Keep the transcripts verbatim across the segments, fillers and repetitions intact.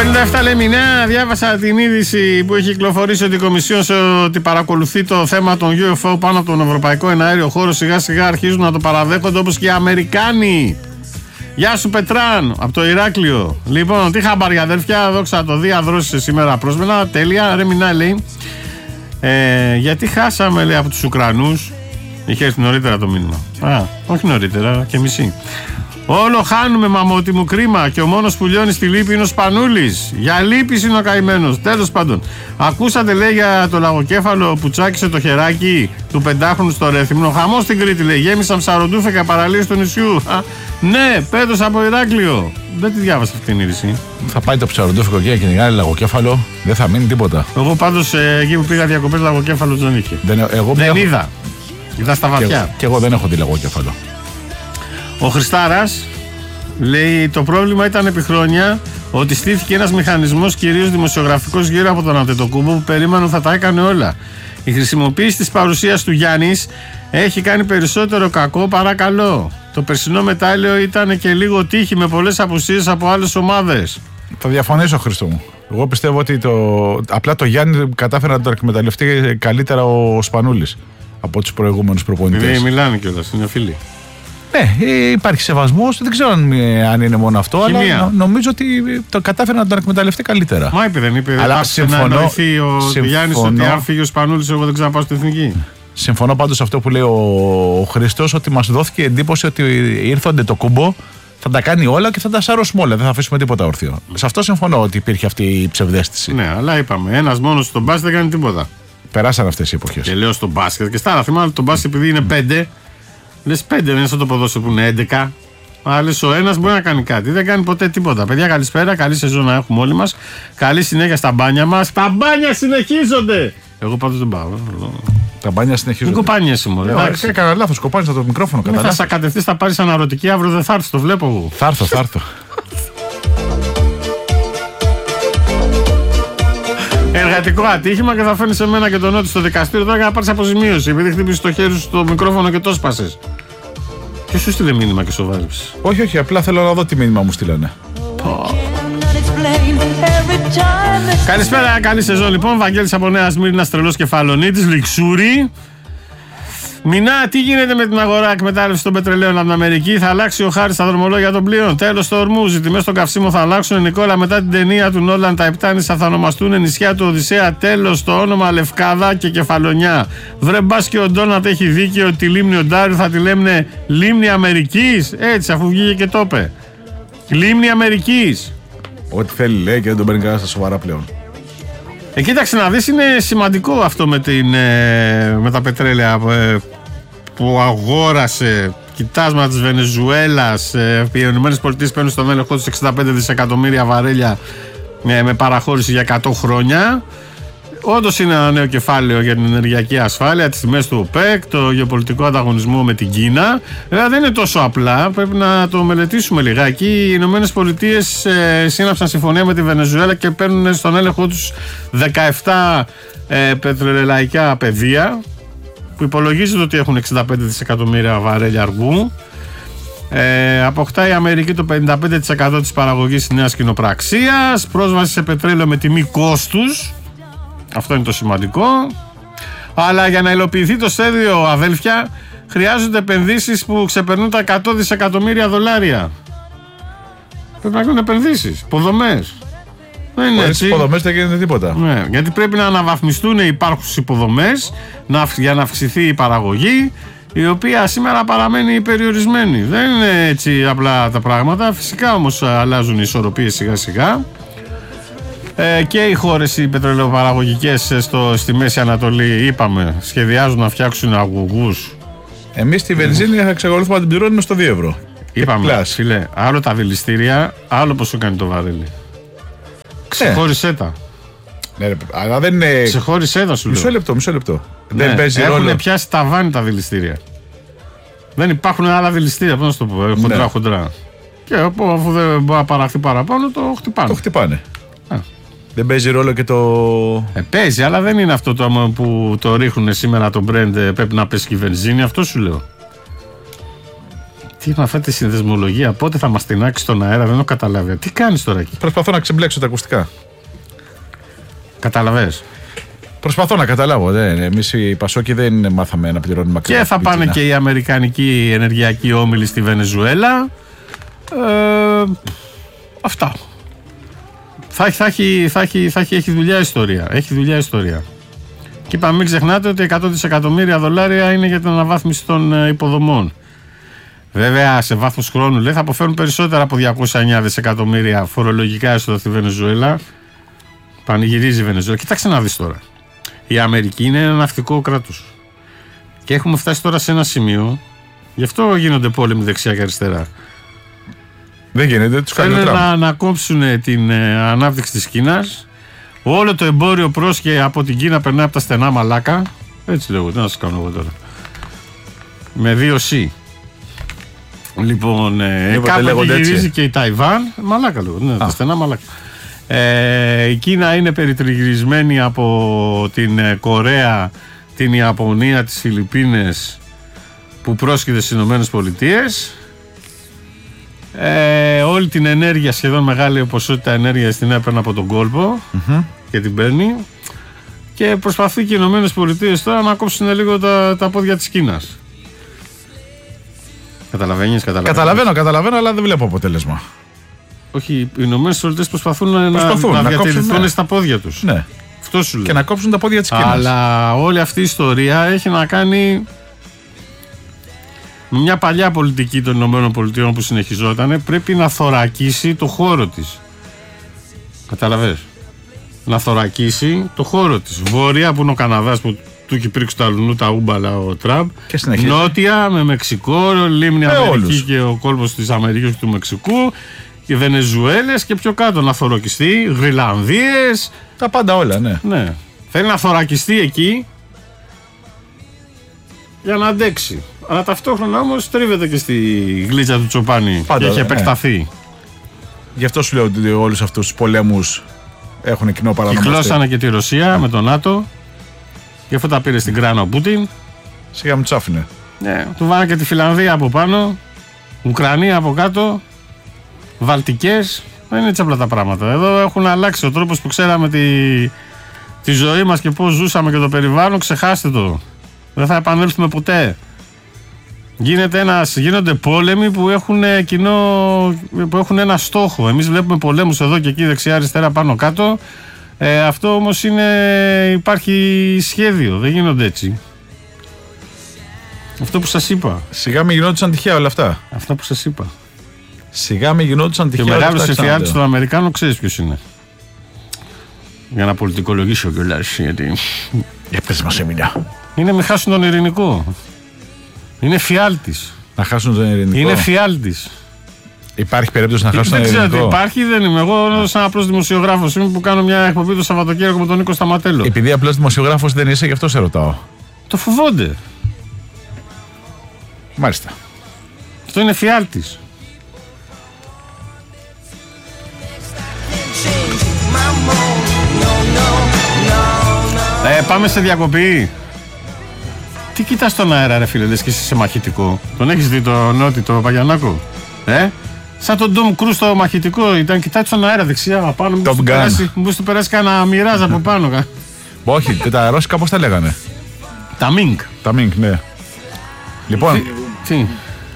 πενήντα επτά λέει Μινέα, διάβασα την είδηση που έχει κυκλοφορήσει ότι η Κομισιόν ότι παρακολουθεί το θέμα των γιου εφ ο πάνω από τον Ευρωπαϊκό Εναέριο Χώρο. Σιγά σιγά αρχίζουν να το παραδέχονται όπως και οι Αμερικάνοι. Γεια σου Πετράν, από το Ηράκλειο. Λοιπόν, τι χαμπάρια αδέρφια, δόξα το δει, αδρώσεις σήμερα πρόσμενα. Τέλεια, ρε Μινέα λέει. Ε, γιατί χάσαμε λέει από τους Ουκρανούς. Είχε έρθει νωρίτερα το μήνυμα. Α, όχι νωρίτερα, και μισή. Όλο χάνουμε μαμότι μου, κρίμα. Και ο μόνος που λιώνει στη λύπη είναι ο Σπανούλης. Για λύπης είναι ο καημένος. Τέλος πάντων. Ακούσατε λέει για το λαγοκέφαλο που τσάκισε το χεράκι του πεντάχρονου στο Ρέθυμνο. Χαμός στην Κρήτη λέει. Γέμισαν ψαροντούφεκα παραλίες του νησιού. Α, ναι, πέτος από Ηράκλειο. Δεν τη διάβασα αυτή την είδηση. Θα πάει το ψαροντούφικο και να κυνηγάει λαγοκέφαλο. Δεν θα μείνει τίποτα. Εγώ πάντως ε, εκεί που πήγα διακοπές λαγοκέφαλο δεν είχε. Δεν, εγώ δεν έχω... είδα. Είδα στα βαθιά. Και, και εγώ δεν έχω δει λαγοκέφαλο. Ο Χριστάρας λέει το πρόβλημα ήταν επί χρόνια ότι στήθηκε ένας μηχανισμός κυρίως δημοσιογραφικός γύρω από τον Αντετοκούμπο που περίμεναν θα τα έκανε όλα. Η χρησιμοποίηση της παρουσίας του Γιάννης έχει κάνει περισσότερο κακό παρά καλό. Το περσινό μετάλλιο ήταν και λίγο τύχη με πολλές απουσίες από άλλες ομάδες. Θα διαφωνήσω Χριστό μου. Εγώ πιστεύω ότι το... απλά το Γιάννη κατάφερε να το εκμεταλλευτεί καλύτερα ο Σπανούλης από τους προηγούμενους προπονητές. Μιλάνε κιόλας, είναι φίλοι. Ναι, υπάρχει σεβασμός, δεν ξέρω αν, αν είναι μόνο αυτό, Χημία. Αλλά νο, νομίζω ότι το κατάφερε να τον εκμεταλλευτεί καλύτερα. Μα είπε, δεν είπε. Αλλά συμφωνώ, να εννοηθεί ο Γιάννης ότι αν φύγει ο Σπανούλης, εγώ δεν ξέρω να πάω στην εθνική. Συμφωνώ πάντως σε αυτό που λέει ο, ο Χριστός, ότι μας δόθηκε εντύπωση ότι ήρθονται το κουμπό, θα τα κάνει όλα και θα τα σάρωσουμε όλα. Δεν θα αφήσουμε τίποτα όρθιο. Mm. Σε αυτό συμφωνώ ότι υπήρχε αυτή η ψευδαίσθηση. Ναι, αλλά είπαμε, ένας μόνος στον μπάσκετ δεν κάνει τίποτα. Περάσαν αυτές οι εποχές. Και λέω στον μπάσκετ και στα άλλα θυμάμαι το μπάσκετ επειδή είναι πέντε. Λες πέντε, δεν είναι σαν το ποδόσφαιρο που είναι έντεκα. Αλλά λες ο ένας μπορεί να κάνει κάτι. Δεν κάνει ποτέ τίποτα. Παιδιά, καλησπέρα. Καλή σεζόν να έχουμε όλοι μας. Καλή συνέχεια στα μπάνια μας. Τα μπάνια συνεχίζονται. Εγώ πάντως δεν πάω. Τα μπάνια συνεχίζονται. Δεν κοπάνιεσαι μόνο. Ε, έκανα λάθος. Κοπάνισα το μικρόφωνο. Ναι, θα σε κατευθείς, θα πάρεις αναρωτική. Αύριο δεν θα έρθεις. Το βλέπω εγώ. Θα έρθω, θα έρθω. Εργατικό ατύχημα και θα φέρνεις εμένα και τον Νότι στο δικαστήριο τώρα για να πάρεις αποζημίωση. Επειδή χτύπησες το χέρι σου στο μικρόφωνο και το σπάσες. Ποιος σου στείλε μήνυμα και σοβάρεψες? Όχι, όχι, απλά θέλω να δω τι μήνυμα μου στείλανε. Oh. Καλησπέρα, καλή σεζόν λοιπόν. Βαγγέλης από Νέα Σμύρνας, τρελός κεφαλονίτης, Λιξούρι. Μινά, τι γίνεται με την αγορά εκμετάλλευση των πετρελαίων από την Αμερική? Θα αλλάξει ο χάρης στα δρομολόγια των πλοίων. Τέλος στο Ορμούζ. Οι τιμές των καυσίμων θα αλλάξουν. Νικόλα, μετά την ταινία του Νόλαν, τα επτά νησιά θα ονομαστούν νησιά του Οδυσσέα. Τέλος το όνομα Λευκάδα και Κεφαλονιά. Βρε μπας και ο Ντόνατ έχει δίκιο ότι τη λίμνη Οντάριου θα τη λέμε λίμνη Αμερικής. Έτσι, αφού βγήκε και το είπε. Λίμνη Αμερικής. Ό,τι θέλει λέει και δεν τον παίρνει κανένα στα σοβαρά πλέον. Ε, κοίταξε να δεις, είναι σημαντικό αυτό με, την, ε, με τα πετρέλαια ε, που αγόρασε κοιτάσματα της Βενεζουέλας. Ε, οι ΗΠΑ παίρνουν στον έλεγχο τους εξήντα πέντε δισεκατομμύρια βαρέλια ε, με παραχώρηση για εκατό χρόνια. Όντως είναι ένα νέο κεφάλαιο για την ενεργειακή ασφάλεια, τις τιμές του ΟΠΕΚ, το γεωπολιτικό ανταγωνισμό με την Κίνα. Δηλαδή δεν είναι τόσο απλά, πρέπει να το μελετήσουμε λιγάκι. Οι Ηνωμένες Πολιτείες ε, σύναψαν συμφωνία με τη Βενεζουέλα και παίρνουν στον έλεγχο τους δεκαεπτά ε, πετρελαϊκά πεδία, που υπολογίζεται ότι έχουν εξήντα πέντε δισεκατομμύρια βαρέλια αργού. Ε, αποκτάει η Αμερική το πενήντα πέντε τοις εκατό της παραγωγής της νέας κοινοπραξίας, πρόσβαση σε πετρέλαιο με τιμή κόστους. Αυτό είναι το σημαντικό. Αλλά για να υλοποιηθεί το σχέδιο, αδέλφια, χρειάζονται επενδύσεις που ξεπερνούν τα εκατό δισεκατομμύρια δολάρια. Πρέπει να γίνουν επενδύσεις, υποδομές. Δεν είναι έτσι. Υποδομές δεν γίνεται τίποτα. Ναι, γιατί πρέπει να αναβαθμιστούν οι υπάρχουσες υποδομές να, για να αυξηθεί η παραγωγή, η οποία σήμερα παραμένει περιορισμένη. Δεν είναι έτσι απλά τα πράγματα. Φυσικά όμως αλλάζουν οι ισορροπίες σιγά σιγά. Ε, και οι χώρες οι πετρελαιοπαραγωγικές στο, στη Μέση Ανατολή, είπαμε, σχεδιάζουν να φτιάξουν αγωγούς. Εμείς στη βενζίνη θα εξακολουθούμε να την πληρώνουμε στο δύο ευρώ. Είπαμε, φίλε, άλλο τα δηληστήρια, άλλο πόσο κάνει το βαρέλι. Ξεχώρισέ τα. Ναι, ρε, αλλά δεν είναι. Ξεχώρισέ τα, σου λέω. Μισό λεπτό, μισό λεπτό. Ναι, δεν παίζει έχουν ρόλο. πιάσει ταβάνι τα δηληστήρια. Δεν υπάρχουν άλλα δηληστήρια, πώς να το πω, χοντρά, ναι. χοντρά. Και αφού δεν μπορεί να παραχθεί παραπάνω, το χτυπάνε. Το χτυπάνε. Α. Δεν παίζει ρόλο και το. Ε, παίζει, αλλά δεν είναι αυτό το που το ρίχνουν σήμερα το brand. Πρέπει να πέσει και η βενζίνη, αυτό σου λέω. Τι είναι αυτή τη συνδεσμολογία, πότε θα μας τεινάξει στον αέρα, δεν έχω καταλάβει. Τι κάνεις τώρα εκεί? Προσπαθώ να ξεμπλέξω τα ακουστικά. Καταλαβες? Προσπαθώ να καταλάβω. Εμείς οι Πασόκοι δεν μάθαμε να πληρώνουμε ακριβά. Και θα πάνε πιτίνα. Και οι Αμερικανικοί ενεργειακοί όμιλοι στη Βενεζουέλα. Ε, αυτά. Θα, θα, έχει, θα, έχει, θα έχει, έχει δουλειά ιστορία. Έχει δουλειά ιστορία. Και είπαμε, μην ξεχνάτε ότι εκατό δισεκατομμύρια δολάρια είναι για την αναβάθμιση των υποδομών. Βέβαια, σε βάθος χρόνου λέει, θα αποφέρουν περισσότερα από διακόσια εννέα δισεκατομμύρια φορολογικά έσοδα στη Βενεζουέλα. Πανηγυρίζει η Βενεζουέλα. Κοιτάξτε να δεις τώρα. Η Αμερική είναι ένα ναυτικό κράτος. Και έχουμε φτάσει τώρα σε ένα σημείο. Γι' αυτό γίνονται πόλεμοι δεξιά και αριστερά. Δεν γίνεται, τους κάνει Θέλουν να, να κόψουν την ε, ανάπτυξη της Κίνας. Όλο το εμπόριο πρόσχε από την Κίνα περνάει από τα στενά μαλάκα. Έτσι λέγω, τι να σας κάνω εγώ τώρα. Με δύο C. Λοιπόν, ε, κάπου γυρίζει και η Ταϊβάν. Μαλάκα λέγω, ναι, τα στενά μαλάκα. Ε, η Κίνα είναι περιτριγυρισμένη από την Κορέα, την Ιαπωνία, τις Φιλιππίνες που πρόσκειται στις Ηνωμένες Πολιτείες. Ε, όλη την ενέργεια, σχεδόν μεγάλη ποσότητα ενέργειας την έπαιρνε από τον κόλπο mm-hmm. και την παίρνει και προσπαθεί και οι Ηνωμένες Πολιτείες τώρα να κόψουν λίγο τα, τα πόδια της Κίνας. Καταλαβαίνεις, καταλαβαίνεις. Καταλαβαίνω, καταλαβαίνω, αλλά δεν βλέπω αποτέλεσμα. Όχι, οι Ηνωμένες Πολιτείες προσπαθούν, προσπαθούν να, να, να διατηρηθούν ναι. στα πόδια τους. Ναι. Αυτό σου λέω. Και να κόψουν τα πόδια της Κίνας. Αλλά όλη αυτή η ιστορία έχει να κάνει με μια παλιά πολιτική των Ηνωμένων Πολιτείων που συνεχιζόταν. Πρέπει να θωρακίσει το χώρο της. Καταλαβες. Να θωρακίσει το χώρο της. Βόρεια που είναι ο Καναδάς που του έχει πρίξει τα λουνού τα ούμπαλα ο Τραμπ. Νότια με Μεξικό, λίμνη Αμερική όλους. Και ο κόλπος της Αμερικής και του Μεξικού. Και Βενεζουέλες και πιο κάτω να θωρακιστεί. Γρυλανδίες. Τα πάντα όλα, ναι. ναι. Θέλει να θωρακιστεί εκεί για να αντέξει. Αλλά ταυτόχρονα όμως τρίβεται και στη γλίτσα του Τσοπάνη πάντα, και έχει επεκταθεί. Ναι. Γι' αυτό σου λέω ότι όλους αυτούς τους πολέμους έχουν κοινό παρανομαστή. Κυκλώσανε και τη Ρωσία με τον ΝΑΤΟ. Γι' αυτό τα πήρε στην Κράνα ο Πούτιν. Σιγά μου τσάφινε. Ναι, του βάνε και τη Φιλανδία από πάνω. Ουκρανία από κάτω. Βαλτικές. Δεν είναι έτσι απλά τα πράγματα. Εδώ έχουν αλλάξει ο τρόπος που ξέραμε τη, τη ζωή μας και πώς ζούσαμε και το περιβάλλον. Ξεχάστε το. Δεν θα επανέλθουμε ποτέ. Γίνεται ένας, γίνονται πόλεμοι που έχουν, κοινό, που έχουν ένα στόχο. Εμείς βλέπουμε πολέμους εδώ και εκεί δεξιά αριστερά πάνω κάτω. Ε, αυτό όμως είναι, υπάρχει σχέδιο. Δεν γίνονται έτσι. Αυτό που σας είπα. Σιγά μην γινόντουσαν τυχαία όλα αυτά. Αυτό που σας είπα. Σιγά μην γινόντουσαν τυχαία. Και ο μεγάλος εφιάλτης των Αμερικάνων ξέρεις ποιος είναι. Για να πολιτικολογήσω κιόλας. Γιατί. Για πες μας έμεινε. Είναι μην χάσουν τον ειρηνικό. Είναι φιάλτης. Να χάσουν τον ειρηνικό. Είναι φιάλτης. Υπάρχει περίπτωση να χάσουν τον ειρηνικό. ειρηνικό. Δεν ξέρω τι υπάρχει, δεν είμαι. Εγώ, σαν απλός δημοσιογράφος, είμαι που κάνω μια εκπομπή το Σαββατοκύριακο με τον Νίκο Σταματέλο. Επειδή απλός δημοσιογράφος δεν είσαι, γι' αυτό σε ρωτάω. Το φοβόνται. Μάλιστα. Αυτό είναι φιάλτης. Ε, πάμε σε διακοπή. Τι κοιτάς στον αέρα ρε φίλε, λες και είσαι σε μαχητικό. Τον έχεις δει το Νότι, το Παγιανάκο? Ε, σαν τον Ντομ Κρούς το μαχητικό ήταν, κοιτάει στον αέρα δεξιά πάνω. Μήπως του περάσει, μήπως του περάσει κανένα μοιράζ από πάνω. Όχι, και τα ρώσικα πώς τα λέγανε? Τα Μινγκ. Τα Μινγκ, ναι. Λοιπόν. Τι?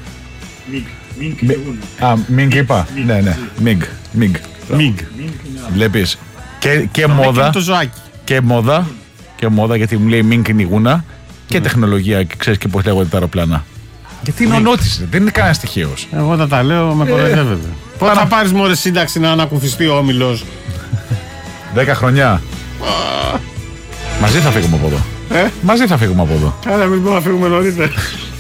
Α, Μινγκ είπα. Ναι, ναι. Μινγκ. Μινγκ. Μινγκ. Βλέπεις. Και μόδα. Και μόδα. Και μόδα, γιατί μου λέει Μινγκ είναι η γούνα. Και τεχνολογία, και ξέρεις και πώς λέγονται τα αεροπλάνα. Γιατί είναι ο Νότης, δεν είναι κανένας τυχαίος. Εγώ θα τα λέω, με κοροϊδεύετε. Πότε θα πάρεις μωρέ σύνταξη να ανακουφιστεί ο όμιλος? Δέκα χρονιά. Μαζί θα φύγουμε από εδώ. Ε? Μαζί θα φύγουμε από εδώ. Άρα μην μπορούμε να φύγουμε νωρίτερα.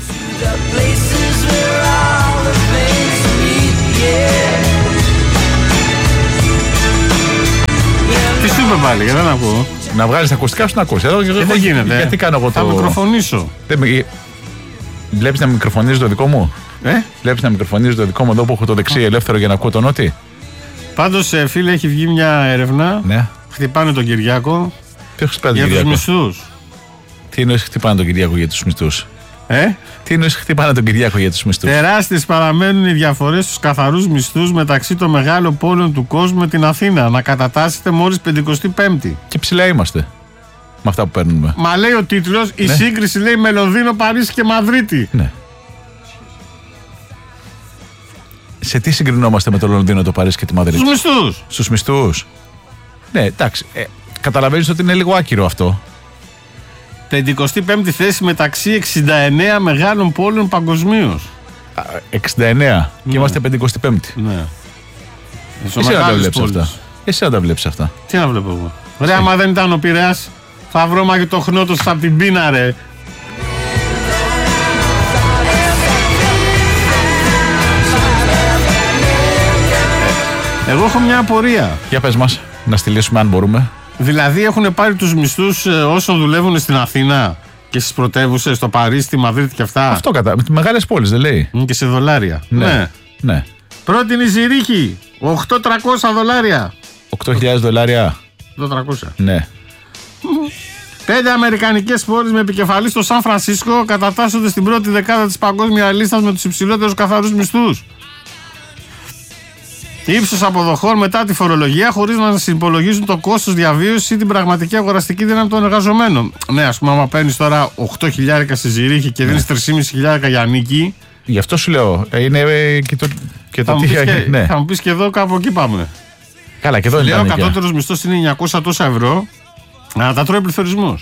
Τι σου είπε πάλι, για δεν ακούω. Να βγάλεις τα ακουστικά σου να ακούσεις. Εδώ, δεν γίνεται. Γιατί κάνω εγώ θα το... Θα μικροφωνήσω. Δεν... Βλέπεις να μικροφωνίζει το δικό μου? Ε? Βλέπεις να μικροφωνίζει το δικό μου εδώ που έχω το δεξί ελεύθερο για να ακούω τον Νότι? Πάντως φίλε, έχει βγει μια έρευνα. Ναι. Χτυπάνε τον Κυριάκο. Ποιος χτυπάει τον για Κυριάκο? τους μισθούς. Τι εννοείς χτυπάνε τον Κυριάκο για τους μισθούς? Ε? Τι εννοείς χτυπάνε τον Κυριάκο για τους μισθούς? Τεράστιες παραμένουν οι διαφορές στους καθαρούς μισθούς μεταξύ των μεγάλων πόλεων του κόσμου με την Αθήνα. Να κατατάσσετε μόλις πεντηκοστή πέμπτη. Και ψηλά είμαστε με αυτά που παίρνουμε. Μα λέει ο τίτλος, η ναι. σύγκριση λέει με Λονδίνο, Παρίσι και Μαδρίτη. Ναι. Σε τι συγκρινόμαστε με το Λονδίνο, το Παρίσι και τη Μαδρίτη? Στους μισθούς. Στους μισθούς. Ναι, εντάξει. Ε, καταλαβαίνεις ότι είναι λίγο άκυρο αυτό. πεντηκοστή πέμπτη θέση μεταξύ εξήντα εννέα μεγάλων πόλεων παγκοσμίως. εξήντα εννέα ναι. Και είμαστε πεντηκοστή πέμπτη. Ναι. Εσύ να τα βλέπεις αυτά. Εσύ να τα βλέπεις αυτά. Τι να βλέπω εγώ? Ρε, άμα δεν ήταν ο Πειραιάς, θα βρω μαγετοχνότος από την πείνα, ρε. Εγώ έχω μια απορία. Για πες μας, να στυλίσουμε αν μπορούμε. Δηλαδή έχουν πάρει τους μισθούς όσων δουλεύουν στην Αθήνα και στις πρωτεύουσες, στο Παρίσι, στη Μαδρίτη και αυτά. Αυτό κατά. Με μεγάλες πόλεις δεν λέει. Και σε δολάρια. Ναι. ναι. ναι. Πρώτη είναι η Ζηρίχη. οκτώ χιλιάδες τριακόσια δολάρια. οκτώ χιλιάδες δολάρια. οκτώ χιλιάδες τριακόσια. Ναι. Πέντε αμερικανικές πόλεις με επικεφαλή στο Σαν Φρανσίσκο κατατάσσονται στην πρώτη δεκάδα της παγκόσμιας λίστας με τους υψηλότερους καθαρούς μισθούς. Ύψος αποδοχών μετά τη φορολογία, χωρίς να συμπολογίζουν το κόστος διαβίωσης ή την πραγματική αγοραστική δύναμη των εργαζομένων. Ναι, ας πούμε, άμα παίρνεις τώρα οκτώ χιλιάδες στη Ζηρίχη και δίνεις τρεις χιλιάδες πεντακόσια για νίκη. Γι' αυτό σου λέω. Είναι και το, και το θα, τι μου και, ναι. θα μου πεις και εδώ κάπου εκεί πάμε. Καλά, και εδώ είναι. Λέω ο κατώτερος μισθός είναι εννιακόσια τόσα ευρώ. Να τα τρώει πληθωρισμός.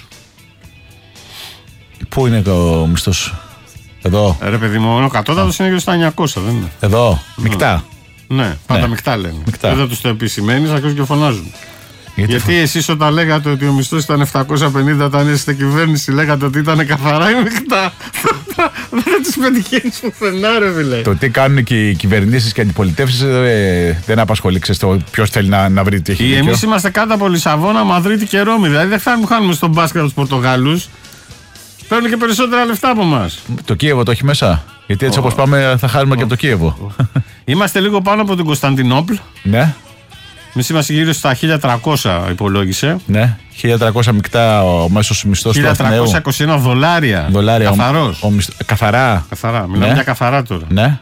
Πού είναι το μισθός? Εδώ. Ρε παιδί μου, ο κατώτατος είναι και στα εννιακόσια, δεν είναι? Εδώ, μεικτά. Ναι, πάντα ναι. μεικτά λένε. Μεικτά. Δεν τους το επισημαίνεις, αρχίζουν και φωνάζουν. Γιατί, Γιατί φο... εσείς όταν λέγατε ότι ο μισθός ήταν επτακόσια πενήντα όταν είστε κυβέρνηση, λέγατε ότι ήταν καθαρά ή μεικτά. Δεν τους πετυχαίνεις πουθενά, ρε φίλε. Το τι κάνουν και οι κυβερνήσεις και οι αντιπολιτεύσεις ε, δεν απασχολεί. Ξέρεις το ποιος θέλει να, να βρει τι έχει δίκιο. Εμείς είμαστε κάτω από Λισαβόνα, Μαδρίτη και Ρώμη. Δηλαδή δεν φτάνουμε, χάνουμε στον μπάσκετ τους Πορτογάλους. Παίρνουν και περισσότερα λεφτά από εμάς. Το Κίεβο το έχει μέσα. Γιατί έτσι oh. όπως πάμε θα χάσουμε oh. και από το Κίεβο. Oh. Είμαστε λίγο πάνω από την Κωνσταντινούπλ. Ναι. Εμείς είμαστε γύρω στα χίλια τριακόσια υπολόγισε. Ναι. χίλια τριακόσια μεικτά ο μέσος μισθός του Αθηναίου. χίλια τριακόσια είκοσι ένα δολάρια. Δολάρια. Καθαρός. Ο, ο μισθ... Καθαρά. Καθαρά. Μιλάμε ναι. για καθαρά τώρα. Ναι.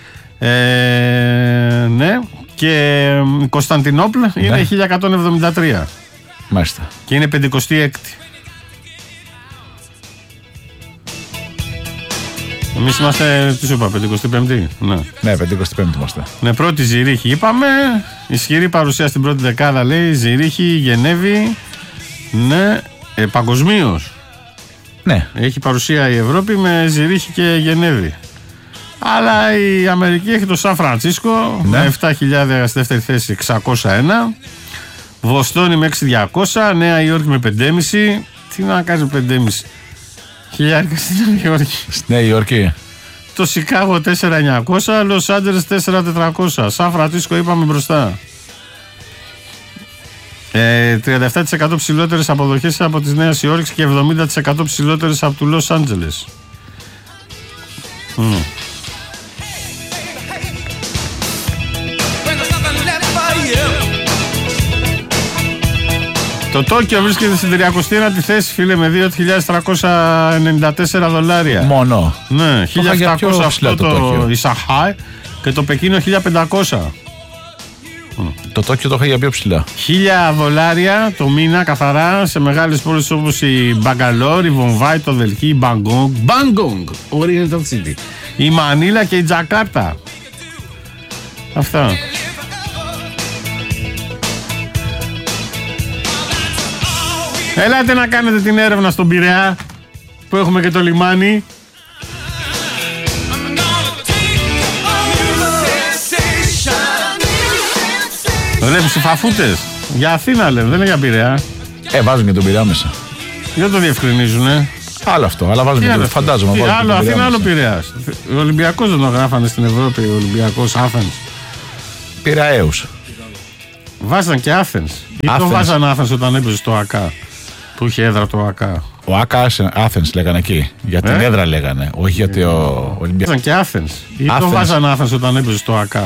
Ε, ναι. Και η Κωνσταντινούπλ ναι. είναι χίλια εκατόν εβδομήντα τρία. Μάλιστα. Και είναι πεντηκοστή έκτη. Εμείς είμαστε, τι σου είπα, πεντηκοστή πέμπτη. Ναι, ναι πεντηκοστή πέμπτη είμαστε. Ναι, πρώτη Ζηρίχη είπαμε. Ισχυρή παρουσία στην πρώτη δεκάδα λέει Ζηρίχη, Γενέβη. Ναι, ε, παγκοσμίως. Ναι. Έχει παρουσία η Ευρώπη με Ζηρίχη και Γενέβη. Αλλά η Αμερική έχει το Σαν Φρανσίσκο ναι. με επτά χιλιάδες στη δεύτερη θέση εξακόσια ένα. Βοστόνη με έξι χιλιάδες διακόσια. Νέα Υόρκη με πέντε κόμμα πέντε. Τι να κάνει πέντε κόμμα πέντε. Χιλιάρικα στην Νέα Υόρκη. Στη Νέα Υόρκη. Το Σικάγο τέσσερα χιλιάδες εννιακόσια, Λος Άντζελες τέσσερα χιλιάδες τετρακόσια. Σαν Φρανσίσκο είπαμε μπροστά. Ε, τριάντα επτά τοις εκατό ψηλότερες αποδοχές από τις Νέας Υόρκης και εβδομήντα τοις εκατό ψηλότερες από του Λος Άντζελες. Mm. Το Τόκιο βρίσκεται στην τριακοστή ένατη θέση, φίλε, με δύο χιλιάδες τριακόσια ενενήντα τέσσερα δολάρια. Μόνο. Ναι, χίλια επτακόσια αυτό το, το Ισαχάι και το Πεκίνο χίλια πεντακόσια. Το Τόκιο το είχα για πιο ψηλά. Χίλια δολάρια το μήνα καθαρά σε μεγάλες πόλεις όπως η Μπαγκαλόρ, η Βομβάη, το Δελχή, η Μπαγκόγκ, Μπαγκόγκ, Oriental City, η Μανίλα και η Τζακάρτα. Αυτά. Ελάτε να κάνετε την έρευνα στον Πειραιά που έχουμε και το λιμάνι. Βλέπεις οι φαφούτες για Αθήνα λένε, δεν είναι για Πειραιά. Ε, βάζουν και τον Πειραιά μέσα. Δεν το διευκρινίζουνε. Άλλο αυτό, αλλά βάζουν και τον φαντάζομαι. Τι, άλλο Αθήνα, άλλο Πειραιάς. Ο Ολυμπιακός δεν το γράφανε στην Ευρώπη, ο Ολυμπιακός Άθενς. Πειρααίους. Βάζαν και Άθενς. Ή το βάζαν Άθενς όταν έπαιζε στο ΑΚΑ. Που είχε έδρα το ΑΚΑ. Ο ΑΚΑ Άθενς λέγανε εκεί. Για την ε? έδρα λέγανε. Όχι γιατί ο Ολυμπιακός. Βάζαν και Άθενς. Ή το βάζαν Άθενς όταν έπαιζε στο ΑΚΑ.